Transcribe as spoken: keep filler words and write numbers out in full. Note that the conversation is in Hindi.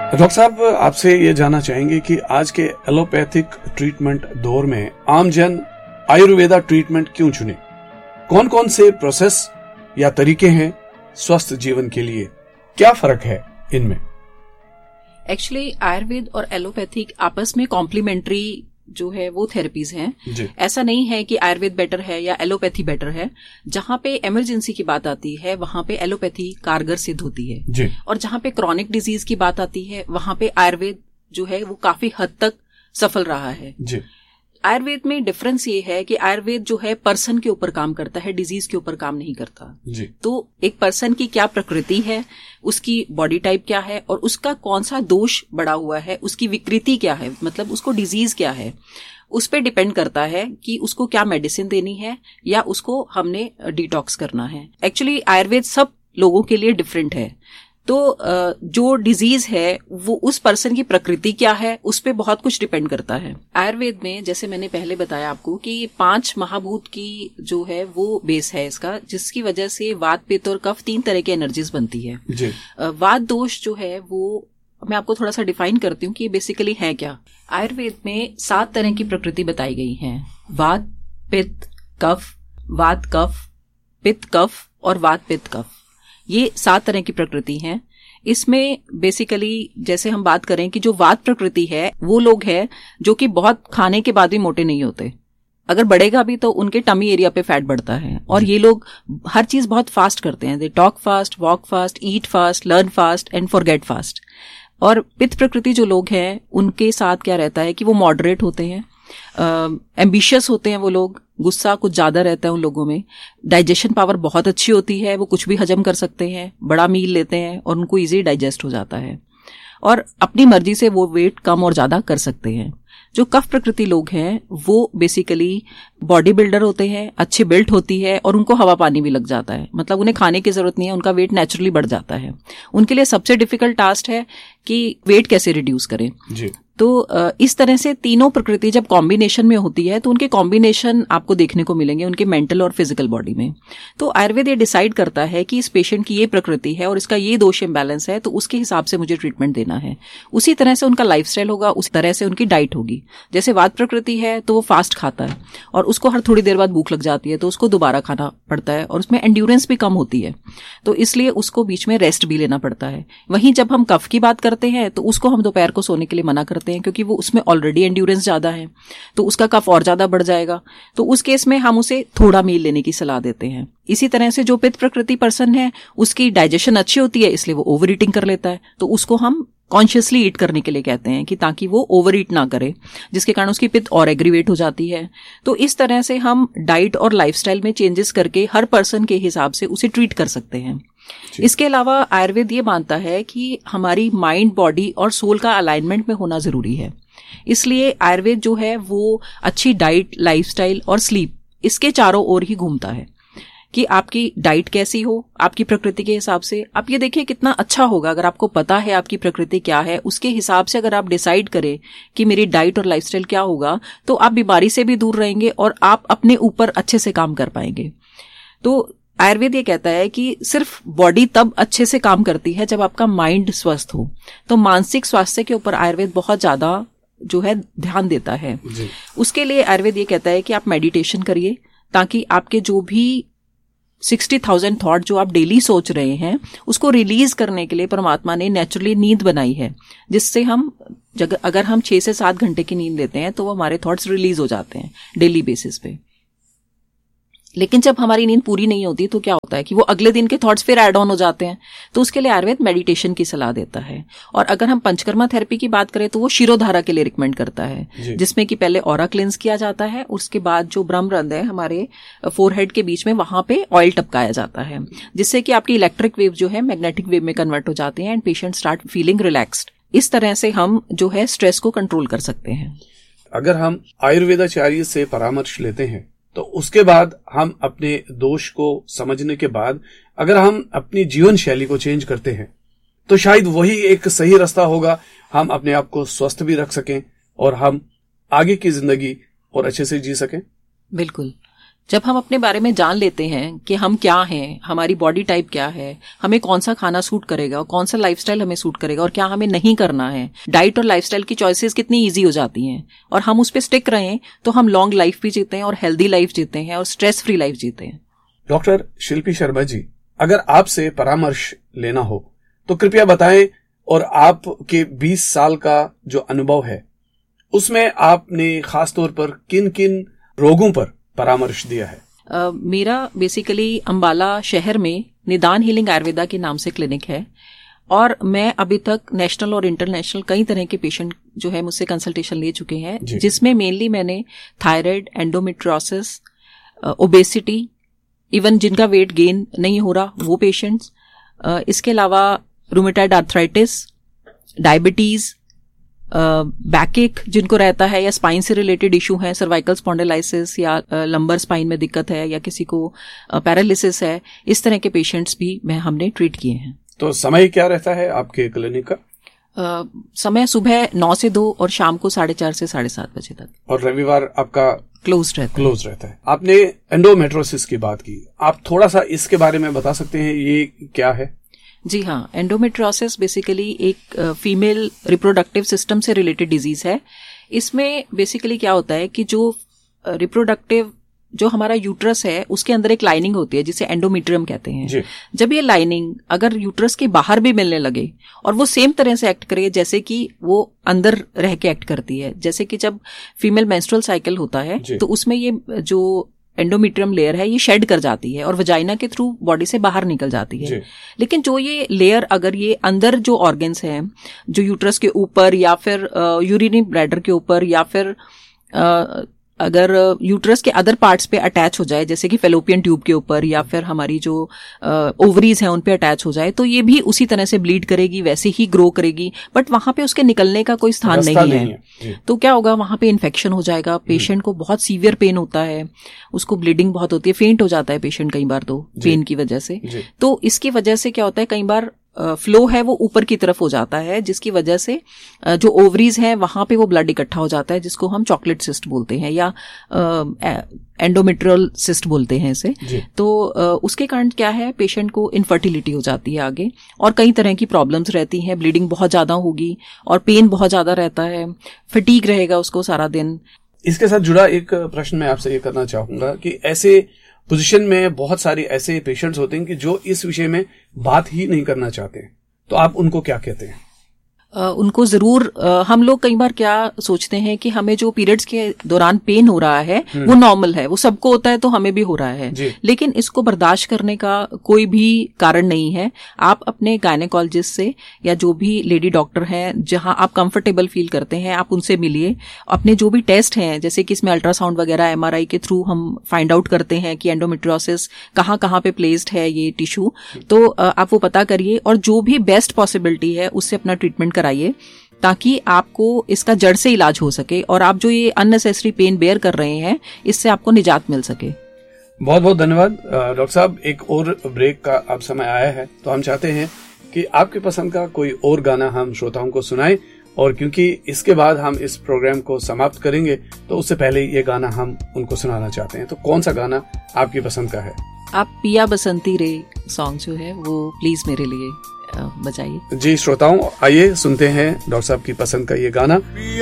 डॉक्टर साहब, आपसे ये जानना चाहेंगे कि आज के एलोपैथिक ट्रीटमेंट दौर में आमजन आयुर्वेदा ट्रीटमेंट क्यों चुने? कौन कौन से प्रोसेस या तरीके हैं स्वस्थ जीवन के लिए? क्या फर्क है इनमें? एक्चुअली आयुर्वेद और एलोपैथिक आपस में कॉम्प्लीमेंट्री जो है वो थेरेपीज हैं। ऐसा नहीं है कि आयुर्वेद बेटर है या एलोपैथी बेटर है। जहां पे इमरजेंसी की बात आती है वहां पे एलोपैथी कारगर सिद्ध होती है जी। और जहां पे क्रॉनिक डिजीज की बात आती है वहां पे आयुर्वेद जो है वो काफी हद तक सफल रहा है जी। आयुर्वेद में डिफरेंस ये है कि आयुर्वेद जो है पर्सन के ऊपर काम करता है, डिजीज के ऊपर काम नहीं करता जी। तो एक पर्सन की क्या प्रकृति है, उसकी बॉडी टाइप क्या है और उसका कौन सा दोष बढ़ा हुआ है, उसकी विकृति क्या है, मतलब उसको डिजीज क्या है, उस पे डिपेंड करता है कि उसको क्या मेडिसिन देनी है या उसको हमने डिटॉक्स करना है। एक्चुअली आयुर्वेद सब लोगों के लिए डिफरेंट है। तो जो डिजीज है वो उस पर्सन की प्रकृति क्या है उस पे बहुत कुछ डिपेंड करता है। आयुर्वेद में जैसे मैंने पहले बताया आपको कि पांच महाभूत की जो है वो बेस है इसका, जिसकी वजह से वात पित्त और कफ तीन तरह की एनर्जीज बनती है जी। वात दोष जो है वो मैं आपको थोड़ा सा डिफाइन करती हूँ कि बेसिकली है क्या। आयुर्वेद में सात तरह की प्रकृति बताई गई है: वात, पित्त, कफ, वात कफ, पित्त कफ और वात पित्त कफ। ये सात तरह की प्रकृति हैं। इसमें बेसिकली जैसे हम बात करें कि जो वात प्रकृति है वो लोग हैं जो कि बहुत खाने के बाद भी मोटे नहीं होते। अगर बढ़ेगा भी तो उनके टमी एरिया पे फैट बढ़ता है और ये लोग हर चीज बहुत फास्ट करते हैं। They talk fast, walk fast, eat fast, learn fast and forget fast. और पित्त प्रकृति जो लोग हैं उनके साथ क्या रहता है कि वो मॉडरेट होते हैं, एम्बिशियस uh, होते हैं वो लोग, गुस्सा कुछ ज्यादा रहता है उन लोगों में, डाइजेशन पावर बहुत अच्छी होती है, वो कुछ भी हजम कर सकते हैं, बड़ा मील लेते हैं और उनको इजी डाइजेस्ट हो जाता है और अपनी मर्जी से वो वेट कम और ज्यादा कर सकते हैं। जो कफ प्रकृति लोग हैं वो बेसिकली बॉडी बिल्डर होते हैं, अच्छी बिल्ट होती है और उनको हवा पानी भी लग जाता है, मतलब उन्हें खाने की जरूरत नहीं है, उनका वेट नेचुरली बढ़ जाता है। उनके लिए सबसे डिफिकल्ट टास्क है कि वेट कैसे रिड्यूस करें जी। तो इस तरह से तीनों प्रकृति जब कॉम्बिनेशन में होती है तो उनके कॉम्बिनेशन आपको देखने को मिलेंगे उनके मेंटल और फिजिकल बॉडी में। तो आयुर्वेद ये डिसाइड करता है कि इस पेशेंट की ये प्रकृति है और इसका ये दोष इम्बैलेंस है तो उसके हिसाब से मुझे ट्रीटमेंट देना है। उसी तरह से उनका लाइफस्टाइल होगा, उसी तरह से उनकी डाइट होगी। जैसे वात प्रकृति है तो वो फास्ट खाता है और उसको हर थोड़ी देर बाद भूख लग जाती है तो उसको दोबारा खाना पड़ता है और उसमें एंड्योरेंस भी कम होती है तो इसलिए उसको बीच में रेस्ट भी लेना पड़ता है। वहीं जब हम कफ की बात करते हैं तो उसको हम दोपहर को सोने के लिए मना करते हैं क्योंकि वो उसमें ऑलरेडी एंड्योरेंस ज्यादा है तो उसका कफ और ज्यादा बढ़ जाएगा। तो उस केस में हम उसे थोड़ा मील लेने की सलाह देते हैं। इसी तरह से जो पित्त प्रकृति पर्सन है उसकी डाइजेशन अच्छी होती है इसलिए वो ओवर ईटिंग कर लेता है तो उसको हम कॉन्शियसली ईट करने के लिए कहते हैं कि ताकि वो ओवर ईट ना करे, जिसके कारण उसकी पित्त और एग्रीवेट हो जाती है। तो इस तरह से हम डाइट और लाइफस्टाइल में चेंजेस करके हर पर्सन के हिसाब से उसे ट्रीट कर सकते हैं। इसके अलावा आयुर्वेद ये मानता है कि हमारी माइंड, बॉडी और सोल का अलाइनमेंट में होना जरूरी है। इसलिए आयुर्वेद जो है वो अच्छी डाइट, लाइफस्टाइल और स्लीप, इसके चारों ओर ही घूमता है कि आपकी डाइट कैसी हो आपकी प्रकृति के हिसाब से। आप ये देखिए कितना अच्छा होगा अगर आपको पता है आपकी प्रकृति क्या है, उसके हिसाब से अगर आप डिसाइड करें कि मेरी डाइट और लाइफस्टाइल क्या होगा तो आप बीमारी से भी दूर रहेंगे और आप अपने ऊपर अच्छे से काम कर पाएंगे। तो आयुर्वेद ये कहता है कि सिर्फ बॉडी तब अच्छे से काम करती है जब आपका माइंड स्वस्थ हो। तो मानसिक स्वास्थ्य के ऊपर आयुर्वेद बहुत ज्यादा जो है ध्यान देता है। उसके लिए आयुर्वेद ये कहता है कि आप मेडिटेशन करिए ताकि आपके जो भी सिक्सटी थाउजेंड थॉट जो आप डेली सोच रहे हैं उसको रिलीज करने के लिए परमात्मा ने नेचुरली नींद बनाई है, जिससे हम अगर हम छह से सात घंटे की नींद लेते हैं तो वो हमारे थॉट्स रिलीज हो जाते हैं डेली बेसिस पे। लेकिन जब हमारी नींद पूरी नहीं होती तो क्या होता है कि वो अगले दिन के थॉट्स फिर ऐड ऑन हो जाते हैं। तो उसके लिए आयुर्वेद मेडिटेशन की सलाह देता है। और अगर हम पंचकर्मा थेरेपी की बात करें तो वो शिरोधारा के लिए रिकमेंड करता है, जिसमें कि पहले ऑरा क्लेंस किया जाता है, उसके बाद जो ब्रह्मरंध्र है हमारे फोरहेड के बीच में वहां पे ऑयल टपकाया जाता है, जिससे कि आपकी इलेक्ट्रिक वेव जो है मैग्नेटिक वेव में कन्वर्ट हो जाती है and patient start feeling relaxed. इस तरह से हम जो है स्ट्रेस को कंट्रोल कर सकते हैं। अगर हम आयुर्वेदाचार्य से परामर्श लेते हैं तो उसके बाद हम अपने दोष को समझने के बाद अगर हम अपनी जीवन शैली को चेंज करते हैं तो शायद वही एक सही रास्ता होगा, हम अपने आप को स्वस्थ भी रख सकें और हम आगे की जिंदगी और अच्छे से जी सकें। बिल्कुल, जब हम अपने बारे में जान लेते हैं कि हम क्या हैं, हमारी बॉडी टाइप क्या है, हमें कौन सा खाना सूट करेगा और कौन सा लाइफस्टाइल हमें सूट करेगा और क्या हमें नहीं करना है, डाइट और लाइफस्टाइल की चॉइसेस कितनी इजी हो जाती हैं और हम उस पर स्टिक रहें तो हम लॉन्ग लाइफ भी जीते हैं और हेल्दी लाइफ जीते हैं और स्ट्रेस फ्री लाइफ जीते हैं। डॉक्टर शिल्पी शर्मा जी, अगर आपसे परामर्श लेना हो तो कृपया बताएं, और आपके बीस साल का जो अनुभव है उसमें आपने खासतौर पर किन किन रोगों पर परामर्श दिया है? uh, मेरा बेसिकली अंबाला शहर में निदान हीलिंग आयुर्वेदा के नाम से क्लिनिक है और मैं अभी तक नेशनल और इंटरनेशनल कई तरह के पेशेंट जो है मुझसे कंसल्टेशन ले चुके हैं, जिसमें मेनली मैंने थायराइड, एंडोमेट्रियोसिस, ओबेसिटी, इवन जिनका वेट गेन नहीं हो रहा वो पेशेंट्स, uh, इसके अलावा rheumatoid arthritis, diabetes, backache uh, जिनको रहता है या स्पाइन से रिलेटेड इशू है, सर्वाइकल स्पॉन्डिलाइसिस या लंबर uh, स्पाइन में दिक्कत है या किसी को पैरालिसिस uh, है, इस तरह के पेशेंट्स भी मैं हमने ट्रीट किए हैं। तो समय क्या रहता है आपके क्लिनिक का? uh, समय सुबह नौ से दो और शाम को साढ़े चार से साढ़े सात बजे तक, और रविवार आपका क्लोज रहता है। क्लोज रहता है। आपने एंडोमेट्रोसिस की बात की, आप थोड़ा सा इसके बारे में बता सकते हैं, ये क्या है? जी हाँ, एंडोमेट्रियोसिस बेसिकली एक फीमेल रिप्रोडक्टिव सिस्टम से रिलेटेड डिजीज है। इसमें बेसिकली क्या होता है कि जो रिप्रोडक्टिव जो हमारा यूट्रस है उसके अंदर एक लाइनिंग होती है जिसे एंडोमेट्रियम कहते हैं। जब ये लाइनिंग अगर यूट्रस के बाहर भी मिलने लगे और वो सेम तरह से एक्ट करे जैसे कि वो अंदर रह के एक्ट करती है, जैसे कि जब फीमेल मेंस्ट्रुअल साइकिल होता है तो उसमें ये जो एंडोमेट्रियम लेयर है ये शेड कर जाती है और वजाइना के थ्रू बॉडी से बाहर निकल जाती है। लेकिन जो ये लेयर अगर ये अंदर जो ऑर्गन्स हैं जो यूट्रस के ऊपर या फिर यूरिनरी ब्लैडर के ऊपर या फिर आ, अगर यूट्रस के अदर पार्ट्स पे अटैच हो जाए, जैसे कि फेलोपियन ट्यूब के ऊपर या फिर हमारी जो ओवरीज हैं उन पे अटैच हो जाए, तो ये भी उसी तरह से ब्लीड करेगी, वैसे ही ग्रो करेगी, बट वहां पे उसके निकलने का कोई स्थान नहीं, नहीं है, है। तो क्या होगा, वहां पे इन्फेक्शन हो जाएगा, पेशेंट को बहुत सीवियर पेन होता है, उसको ब्लीडिंग बहुत होती है, फेंट हो जाता है पेशेंट कई बार तो पेन की वजह से। तो इसकी वजह से क्या होता है, कई बार फ्लो uh, है वो ऊपर की तरफ हो जाता है, जिसकी वजह से uh, जो ओवरीज हैं वहां पे वो ब्लड इकट्ठा हो जाता है, जिसको हम चॉकलेट सिस्ट बोलते हैं या एंडोमेट्रियल uh, सिस्ट बोलते हैं इसे। तो uh, उसके कारण क्या है, पेशेंट को इनफर्टिलिटी हो जाती है आगे और कई तरह की प्रॉब्लम्स रहती हैं, ब्लीडिंग बहुत ज्यादा होगी और पेन बहुत ज्यादा रहता है, फटीग रहेगा उसको सारा दिन। इसके साथ जुड़ा एक प्रश्न मैं आपसे ये करना चाहूंगा कि ऐसे पोजीशन में बहुत सारे ऐसे पेशेंट्स होते हैं कि जो इस विषय में बात ही नहीं करना चाहते, तो आप उनको क्या कहते हैं? Uh, उनको जरूर uh, हम लोग कई बार क्या सोचते हैं कि हमें जो पीरियड्स के दौरान पेन हो रहा है वो नॉर्मल है, वो सबको होता है तो हमें भी हो रहा है, लेकिन इसको बर्दाश्त करने का कोई भी कारण नहीं है। आप अपने गायनेकोलॉजिस्ट से या जो भी लेडी डॉक्टर हैं जहां आप कंफर्टेबल फील करते हैं आप उनसे मिलिए। अपने जो भी टेस्ट हैं, जैसे कि इसमें अल्ट्रासाउंड वगैरह एमआरआई के थ्रू हम फाइंड आउट करते हैं कि एंडोमेट्रियोसिस कहाँ कहाँ पे प्लेस्ड है ये टिश्यू, तो uh, आप वो पता करिए और जो भी बेस्ट पॉसिबिलिटी है उससे अपना ट्रीटमेंट कराइए ताकि आपको इसका जड़ से इलाज हो सके और आप जो ये अननेसेसरी पेन बेयर कर रहे हैं इससे आपको निजात मिल सके। बहुत बहुत धन्यवाद डॉक्टर साहब। एक और ब्रेक का अब समय आया है, तो हम चाहते हैं कि आपकी पसंद का कोई और गाना हम श्रोताओं को सुनाएं, और क्योंकि इसके बाद हम इस प्रोग्राम को समाप्त करेंगे तो उससे पहले ये गाना हम उनको सुनाना चाहते हैं। तो कौन सा गाना आपकी पसंद का है? आप पिया बसंती रे सॉन्ग जो है वो प्लीज मेरे लिए बजाइए। जी श्रोताओं, आइए सुनते हैं डॉक्टर साहब की पसंद का ये गाना।